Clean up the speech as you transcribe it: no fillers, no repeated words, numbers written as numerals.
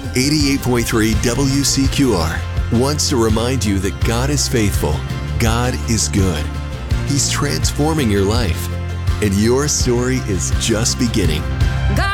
88.3 WCQR wants to remind you that God is faithful. God is good. He's transforming your life. And your story is just beginning.